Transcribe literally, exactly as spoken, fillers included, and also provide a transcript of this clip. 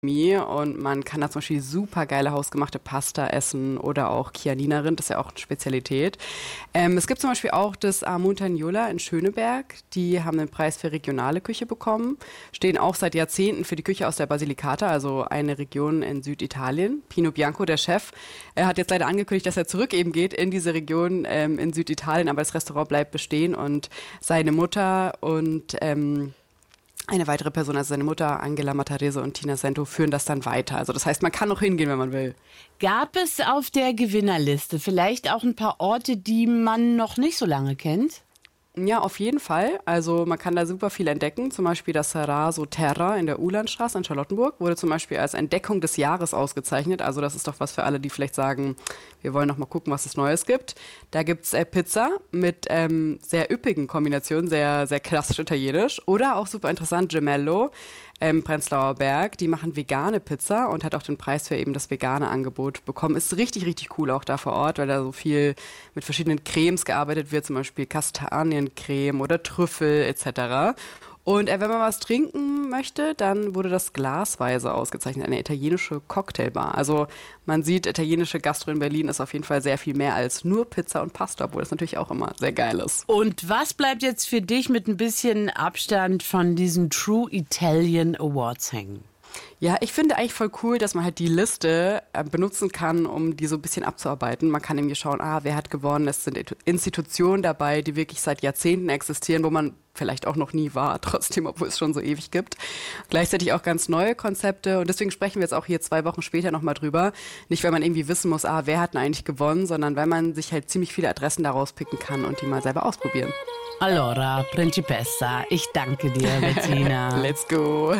Und man kann da zum Beispiel super geile hausgemachte Pasta essen oder auch Chianina-Rind, das ist ja auch eine Spezialität. Ähm, es gibt zum Beispiel auch das A. Montagnola in Schöneberg. Die haben den Preis für regionale Küche bekommen, stehen auch seit Jahrzehnten für die Küche aus der Basilicata, also eine Region in Süditalien. Pino Bianco, der Chef, er hat jetzt leider angekündigt, dass er zurück eben geht in diese Region ähm, in Süditalien, aber das Restaurant bleibt bestehen und seine Mutter und ähm, eine weitere Person, also seine Mutter, Angela Matarese und Tina Sento, führen das dann weiter. Also das heißt, man kann noch hingehen, wenn man will. Gab es auf der Gewinnerliste vielleicht auch ein paar Orte, die man noch nicht so lange kennt? Ja, auf jeden Fall. Also man kann da super viel entdecken. Zum Beispiel das Raso Terra in der Uhlandstraße in Charlottenburg wurde zum Beispiel als Entdeckung des Jahres ausgezeichnet. Also das ist doch was für alle, die vielleicht sagen, wir wollen noch mal gucken, was es Neues gibt. Da gibt's äh, Pizza mit ähm, sehr üppigen Kombinationen, sehr, sehr klassisch italienisch. Oder auch super interessant, Gemello. Ähm, Prenzlauer Berg, die machen vegane Pizza und hat auch den Preis für eben das vegane Angebot bekommen. Ist richtig, richtig cool auch da vor Ort, weil da so viel mit verschiedenen Cremes gearbeitet wird, zum Beispiel Kastaniencreme oder Trüffel et cetera. Und äh, wenn man was trinken möchte, dann wurde das Glasweise ausgezeichnet, eine italienische Cocktailbar. Also man sieht, italienische Gastro in Berlin ist auf jeden Fall sehr viel mehr als nur Pizza und Pasta, obwohl das natürlich auch immer sehr geil ist. Und was bleibt jetzt für dich mit ein bisschen Abstand von diesen True Italian Awards hängen? Ja, ich finde eigentlich voll cool, dass man halt die Liste äh, benutzen kann, um die so ein bisschen abzuarbeiten. Man kann irgendwie schauen, ah, wer hat gewonnen. Es sind Institutionen dabei, die wirklich seit Jahrzehnten existieren, wo man vielleicht auch noch nie war, trotzdem, obwohl es schon so ewig gibt. Gleichzeitig auch ganz neue Konzepte und deswegen sprechen wir jetzt auch hier zwei Wochen später nochmal drüber. Nicht, weil man irgendwie wissen muss, ah, wer hat denn eigentlich gewonnen, sondern weil man sich halt ziemlich viele Adressen daraus picken kann und die mal selber ausprobieren. Allora, Principessa, ich danke dir, Bettina. Let's go.